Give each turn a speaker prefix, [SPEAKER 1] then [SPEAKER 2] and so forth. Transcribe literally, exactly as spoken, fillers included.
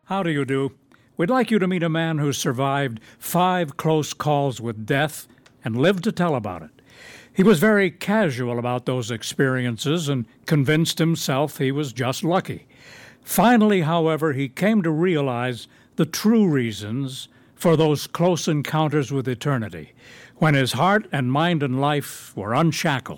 [SPEAKER 1] How do you do? We'd like you to meet a man who survived five close calls with death and lived to tell about it. He was very casual about those experiences and convinced himself he was just lucky. Finally, however, he came to realize the true reasons for those close encounters with eternity, when his heart and mind and life were unshackled.